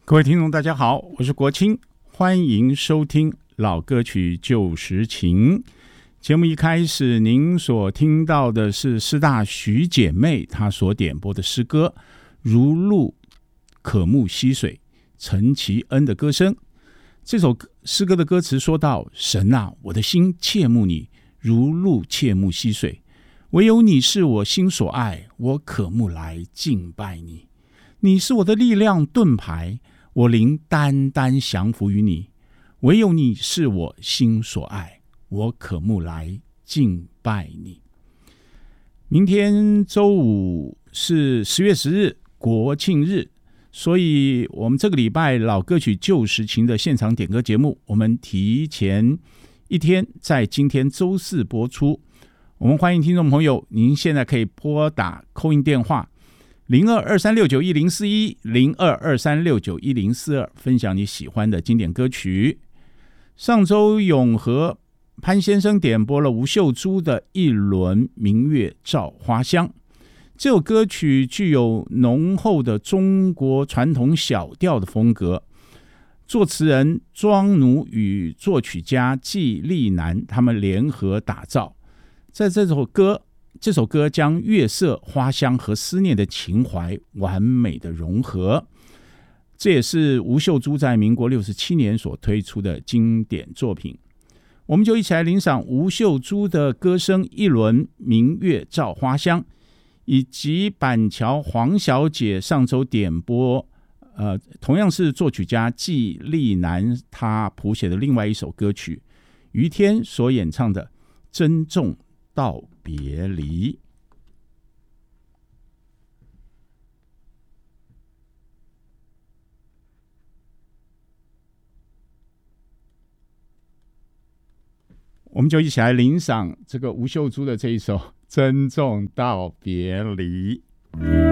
各位听众大家好，我是国清，欢迎收听老歌曲旧时情。节目一开始您所听到的是师大徐姐妹她所点播的诗歌如露渴慕溪水，陈其恩的歌声。这首诗歌的歌词说到，神啊，我的心切慕你，如露切慕溪水，唯有你是我心所爱，我渴慕来敬拜你。你是我的力量盾牌，我灵单单降服于你，唯有你是我心所爱，我渴慕来敬拜你。明天周五是10月10日国庆日，所以我们这个礼拜老歌曲旧时情的现场点歌节目，我们提前一天在今天周四播出。我们欢迎听众朋友，您现在可以拨打 call in 电话0223691041 0223691042，分享你喜欢的经典歌曲。上周永和潘先生点播了吴秀珠的一轮明月照花香，这首歌曲具有浓厚的中国传统小调的风格，作词人庄奴与作曲家纪丽南他们联合打造。在这首歌将月色、花香和思念的情怀完美的融合，这也是吴秀珠在民国67年所推出的经典作品。我们就一起来领赏吴秀珠的歌声一轮明月照花香，以及板桥黄小姐上周点播同样是作曲家纪丽南她谱写的另外一首歌曲，于天所演唱的珍重道别离。我们就一起来领赏这个吴秀珠的这一首珍重道别离。